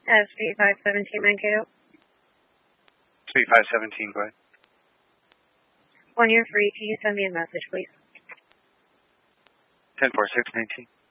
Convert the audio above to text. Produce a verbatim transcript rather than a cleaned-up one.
Uh, Street five seventeen Mankato. Street five seventeen, go ahead. When you're free, can you send me a message, please? ten four six nineteen.